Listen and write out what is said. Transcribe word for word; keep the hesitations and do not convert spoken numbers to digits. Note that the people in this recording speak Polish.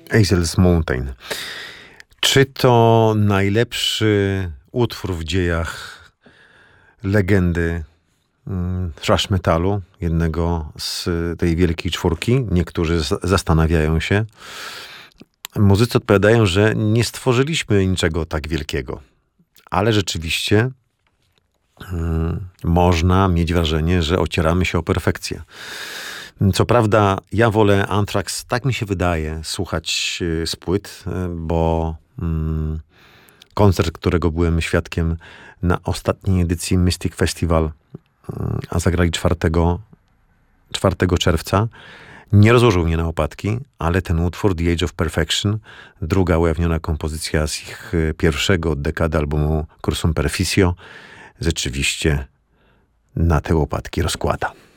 Hazel's Mountain. Czy to najlepszy utwór w dziejach legendy mm, thrash metalu, jednego z tej wielkiej czwórki? Niektórzy z- zastanawiają się. Muzycy odpowiadają, że nie stworzyliśmy niczego tak wielkiego. Ale rzeczywiście mm, można mieć wrażenie, że ocieramy się o perfekcję. Co prawda, ja wolę Anthrax, tak mi się wydaje, słuchać y, z płyt, y, bo mm, koncert, którego byłem świadkiem na ostatniej edycji Mystic Festival, y, a zagrali czwartego czerwca, nie rozłożył mnie na opadki, ale ten utwór The Age of Perfection, druga ujawniona kompozycja z ich y, pierwszego od dekady albumu Cursum Perficio, rzeczywiście na te łopatki rozkłada.